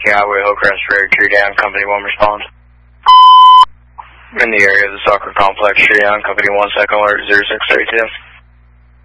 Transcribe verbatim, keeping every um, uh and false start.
Whiskey Highway, Hillcrest Road, tree down, Company one respond. In the area of the soccer complex, tree down, Company one, second alert, zero six three two.